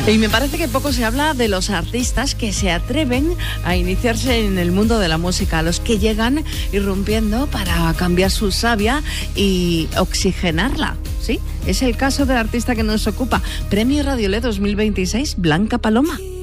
Y me parece que poco se habla de los artistas que se atreven a iniciarse en el mundo de la música, los que llegan irrumpiendo para cambiar su savia y oxigenarla. ¿Sí? Es el caso del artista que nos ocupa. Premio Radiolé 2026, Blanca Paloma.